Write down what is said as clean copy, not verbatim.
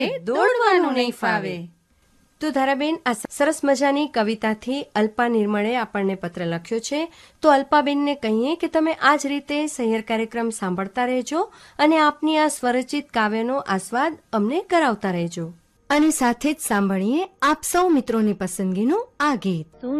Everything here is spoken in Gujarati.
દોડવાનું નહીં ફાવે. તો ધારાબેન, આ સરસ મજાની કવિતાથી અલ્પા નિર્મળે આપણને પત્ર લખ્યો છે. તો અલ્પાબેનને કહીએ કે તમે આ જ રીતે સહિયર કાર્યક્રમ સાંભળતા રહેજો અને આપની આ સ્વરચિત કાવ્યનો આસ્વાદ અમને કરાવતા રહેજો. અને સાથે જ સાંભળીએ આપ સૌ મિત્રોની પસંદગીનું આ ગીત.